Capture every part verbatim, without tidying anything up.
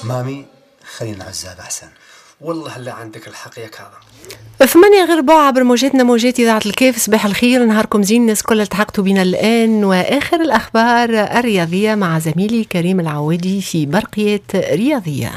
مامي خلينا عزاب أحسن. والله اللي عندك الحق يا كاظم. ثمانية غير ربع عبر موجاتنا موجات إذاعة الكيف. صباح الخير، نهاركم زين الناس كل التحقتوا بنا الآن، وآخر الأخبار الرياضية مع زميلي كريم العوادي في برقية رياضية.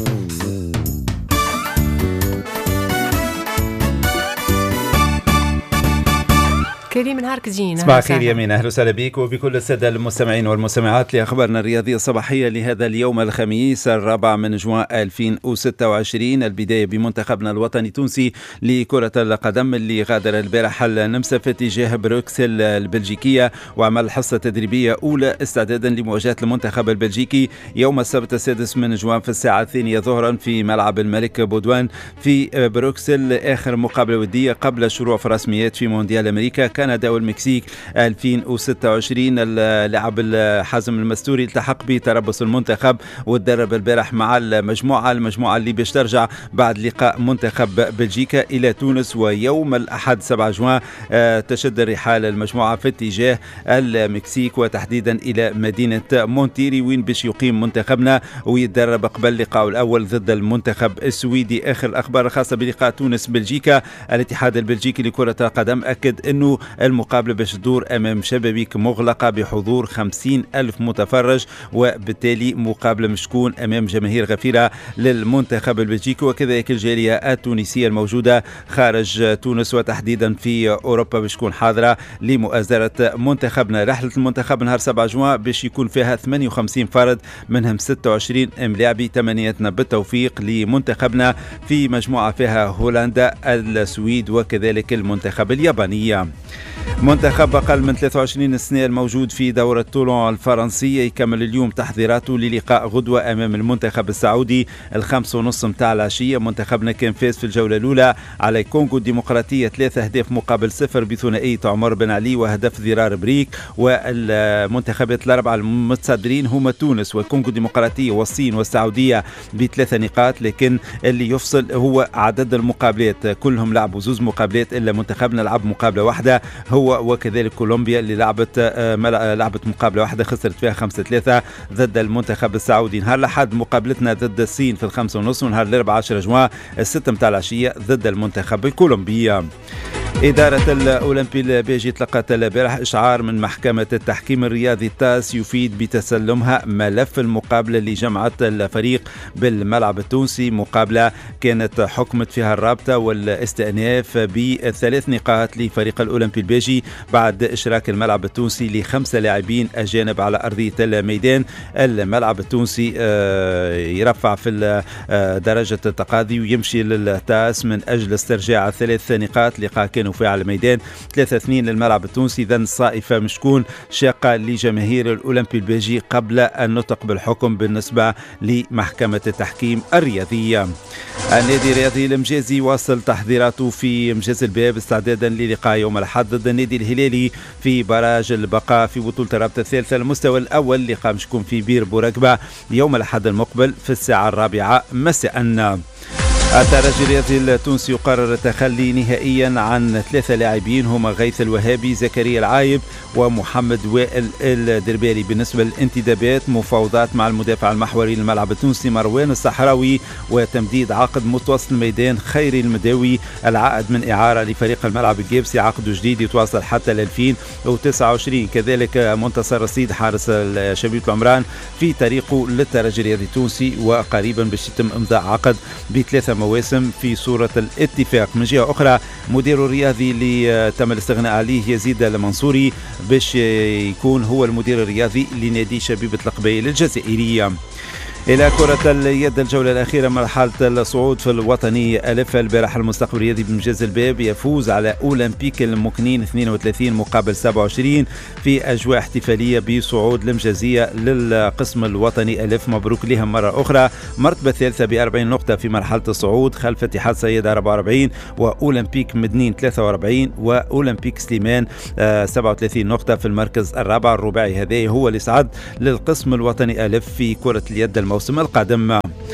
كريم نهارك زين. صباح الخير يمين، أهلا وسهلا بك وبكل السادة المستمعين والمستمعات لأخبارنا الرياضية الصباحية لهذا اليوم الخميس الرابع من جوان ألفين وستة وعشرين. البداية بمنتخبنا الوطني التونسي لكرة القدم اللي غادر البارح النمسا في اتجاه بروكسل البلجيكية، وعمل حصة تدريبية أولى استعدادا لمواجهة المنتخب البلجيكي يوم السبت السادس من جوان في الساعة الثانية ظهرا في ملعب الملك بودوان في بروكسل، آخر مقابلة ودية قبل الشروع في الرسميات في مونديال أمريكا كندا والمكسيك ألفين وستة وعشرين. اللاعب حازم المستوري التحق بتربص المنتخب وتدرب البارح مع المجموعة المجموعة اللي باش ترجع بعد لقاء منتخب بلجيكا إلى تونس، ويوم الأحد سبعة جوان تشد الرحال المجموعة في اتجاه المكسيك وتحديدا إلى مدينة مونتيري وين باش يقيم منتخبنا ويتدرب قبل لقاء الأول ضد المنتخب السويدي. آخر الأخبار الخاصة بلقاء تونس بلجيكا، الاتحاد البلجيكي لكرة القدم أكد أنه المقابلة باش تدور أمام شبابيك مغلقة بحضور خمسين ألف متفرج، وبالتالي مقابلة مش تكون أمام جماهير غفيرة للمنتخب البلجيكي وكذلك الجالية التونسية الموجودة خارج تونس وتحديدا في أوروبا باش تكون حاضرة لمؤازرة منتخبنا. رحلة المنتخب نهار سبعة جوان باش يكون فيها ثمانية وخمسين فرد منهم ستة وعشرين ملاعبي. تمنيتنا بالتوفيق لمنتخبنا في مجموعة فيها هولندا السويد وكذلك المنتخب اليابانية. منتخب أقل من ثلاثة وعشرين سنة الموجود في دورة طولون الفرنسية يكمل اليوم تحضيراته للقاء غدوة أمام المنتخب السعودي الخمس ونص متاع العشية. منتخبنا كان فاز في الجولة الأولى على كونغو الديمقراطية ثلاثة أهداف مقابل صفر بثنائية عمر بن علي وهدف ضرار بريك. والمنتخبات الأربعة المتصدرين هما تونس والكونغو الديمقراطية والصين والسعودية بثلاثة نقاط، لكن اللي يفصل هو عدد المقابلات، كلهم لعبوا زوز مقابلات إلا منتخبنا لعب مقابلة واحدة هو وكذلك كولومبيا اللي لعبت لعبت مقابلة واحدة خسرت فيها خمسة ثلاثة ضد المنتخب السعودي. نهار الأحد مقابلتنا ضد الصين في الخمسة ونص، ونهار الأربعاء عشرة جوان الستة متاع العشية ضد المنتخب الكولومبي. إدارة الأولمبي البيجي طلقت البارح إشعار من محكمة التحكيم الرياضي التاس يفيد بتسلمها ملف المقابلة اللي جمعت الفريق بالملعب التونسي، مقابلة كانت حكمت فيها الرابطة والاستئناف بثلاث نقاط لفريق الأولمبي البيجي بعد إشراك الملعب التونسي لخمسة لاعبين أجانب على أرضية الميدان. الملعب التونسي يرفع في درجة التقاضي ويمشي للتاس من أجل استرجاع ثلاث نقاط لقاء كانوا في على الميدان ثلاثة اثنين للملعب التونسي. إذن الصائفة مش تكون شاقة لجماهير الأولمبي البيجي قبل النطق بالحكم بالنسبة لمحكمة التحكيم الرياضية. النادي الرياضي المجازي واصل تحضيراته في مجاز الباب استعدادا للقاء يوم الأحد ضد النادي الهلالي في براج البقاء في بطولة الرابطة الثالثة المستوى الأول اللي قام يكون في بير بورقبة يوم الأحد المقبل في الساعة الرابعة مساء. الترجي الرياضي التونسي يقرر التخلي نهائيا عن ثلاثة لاعبين هما غيث الوهابي، زكريا العايب ومحمد وائل الدربالي. بالنسبة للانتدابات مفاوضات مع المدافع المحوري للملعب التونسي مروان الصحراوي وتمديد عقد متوسط الميدان خيري المداوي العائد من إعارة لفريق الملعب الجابسي، عقد جديد يتواصل حتى ألفين وتسعة وعشرين. كذلك منتصر رصيد حارس شبيبة العمران في طريقه للترجي الرياضي التونسي وقريبا باش يتم إمضاء عقد بثلاثة مواسم في صورة الاتفاق. من جهة أخرى مدير الرياضي اللي تم الاستغناء عليه يزيد المنصوري باش يكون هو المدير الرياضي لنادي شبيبة القبائل الجزائرية. إلى كرة اليد الجولة الأخيرة مرحلة الصعود في الوطني ألف. البارح المستقبل الرياضي بمجاز الباب يفوز على أولمبيك المكنين اثنين وثلاثين مقابل سبعة وعشرين في أجواء احتفالية بصعود المجازية للقسم الوطني ألف. مبروك لهم مرة أخرى، مرتبة ثالثة بأربعين نقطة في مرحلة الصعود خلف اتحاد سيدة أربعة وأربعين وأولمبيك مدنين ثلاثة وأربعين وأولمبيك سليمان سبعة وثلاثين نقطة في المركز الرابع. الرباعي هذا هو اللي صعد للقسم الوطني ألف في كرة اليد الموسم القادم.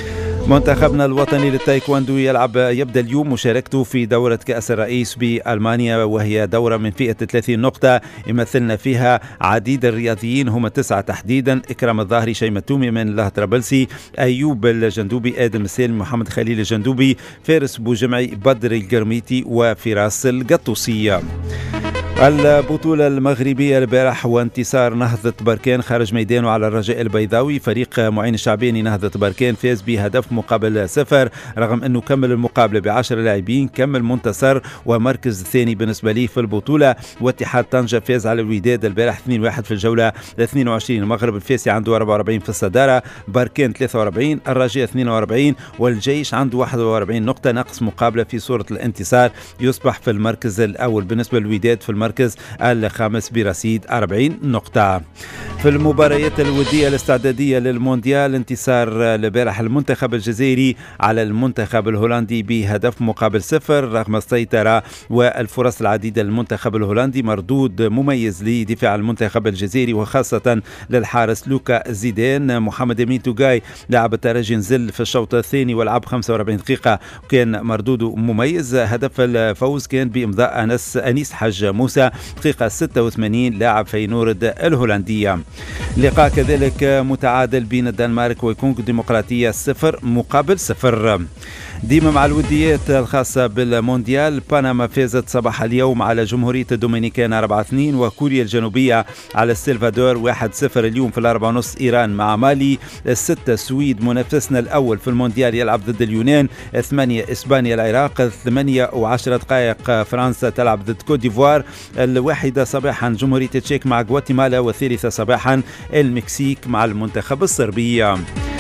منتخبنا الوطني للتايكواندو يلعب يبدأ اليوم مشاركته في دورة كأس الرئيس بألمانيا، وهي دورة من فئة ثلاثين نقطة يمثلنا فيها عديد الرياضيين، هم تسعة تحديدا: إكرام الظاهري، شيماء تومي، من الله طرابلسي، أيوب الجندوبي، آدم السالم، محمد خليل الجندوبي، فارس بوجمعي، بدر القرميتي، وفراس القطوسية. البطولة المغربية البارح وانتصار نهضة بركان خارج ميدانه على الرجاء البيضاوي. فريق معين الشعباني نهضة بركان فاز بهدف مقابل صفر، رغم أنه كمل المقابلة بعشر لاعبين، كمل منتصر ومركز ثاني بالنسبة ليه في البطولة. واتحاد طنجة فاز على الوداد البارح اثنين واحد في الجولة اثنين وعشرين. المغرب الفاسي عنده أربعة وأربعين في الصدارة، بركان ثلاثة وأربعين، الرجاء اثنين وأربعين، والجيش عنده واحد وأربعين نقطة نقص مقابلة في صورة الانتصار، يصبح في المركز الأول. بالنسبة للوداد في المركز الخامس برصيد أربعين نقطة. في المباريات الودية الاستعدادية للمونديال، انتصار البارح المنتخب الجزائري على المنتخب الهولندي بهدف مقابل صفر، رغم السيطرة والفرص العديدة للمنتخب الهولندي. مردود مميز لدفاع المنتخب الجزائري وخاصة للحارس لوكا زيدان. محمد أمين توغاي لاعب الترجي نزل في الشوط الثاني ولعب خمسة وأربعين دقيقة وكان مردوده مميز. هدف الفوز كان بإمضاء أنس أنيس حج موسى دقيقة ستة وثمانين لاعب فينورد الهولندية. لقاء كذلك متعادل بين الدنمارك والكونغو الديمقراطية صفر مقابل صفر. ديما مع الوديات الخاصة بالمونديال، بنما فازت صباح اليوم على جمهورية الدومينيكان أربعة اثنين، وكوريا الجنوبية على السلفادور واحد صفر. اليوم في الأربعة ونص إيران مع مالي، الستة السويد منافسنا الأول في المونديال يلعب ضد اليونان، ثمانية إسبانيا العراق، ثمانية وعشرة دقائق فرنسا تلعب ضد كوت ديفوار، الواحدة صباحا جمهورية التشيك مع غواتيمالا، والثالثة صباحا المكسيك مع المنتخب الصربي.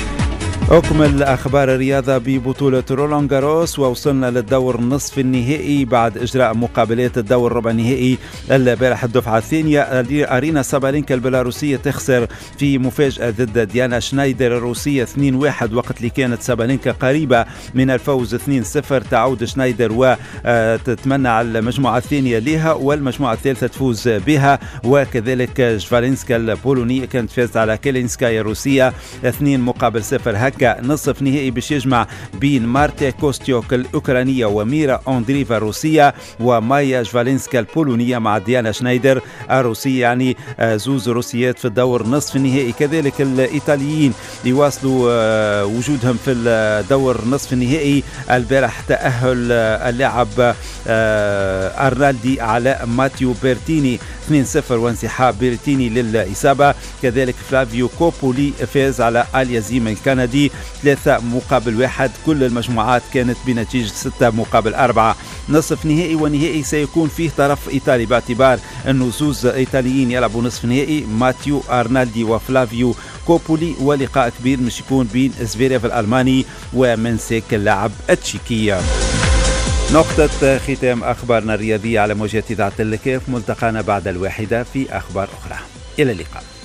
أكمل أخبار الرياضة ببطولة رولان جاروس، ووصلنا للدور نصف النهائي بعد إجراء مقابلات الدور ربع النهائي البارح. الدفعة الثانية أرينا سابالينكا البيلاروسية تخسر في مفاجأة ضد ديانا شنايدر الروسية اثنين واحد، وقت اللي كانت سابالينكا قريبة من الفوز اثنين صفر. تعود شنايدر وتتمنى على المجموعة الثانية لها والمجموعة الثالثة تفوز بها. وكذلك جفالينسكا البولونية كانت فازت على كيلينسكايا الروسية اثنين مقابل صفر. هكا نصف نهائي باش يجمع بين مارتي كوستيوك الأوكرانية وميرا أندريفا الروسية ومايا جفالينسكا البولونية مع ديانا شنايدر الروسية، يعني زوز روسيات في الدور نصف النهائي. كذلك الإيطاليين يواصلوا وجودهم في الدور نصف النهائي. البارح تأهل اللاعب أرنالدي على ماتيو بيرتيني اثنين صفر وانسحاب بيرتيني للإصابة. كذلك فلافيو كوبولي فاز على اليازيم الكندي ثلاثة مقابل واحد. كل المجموعات كانت بنتيجة ستة مقابل أربعة. نصف نهائي ونهائي سيكون فيه طرف إيطالي، باعتبار أنه زوز إيطاليين يلعبوا نصف نهائي، ماتيو أرنالدي وفلافيو كوبولي. ولقاء كبير مش يكون بين زفيريف الألماني ومنسيك اللاعب التشيكي. نقطة ختام أخبارنا الرياضية على موجات إذاعة الكاف. ملتقانا بعد الواحدة في أخبار أخرى. إلى اللقاء.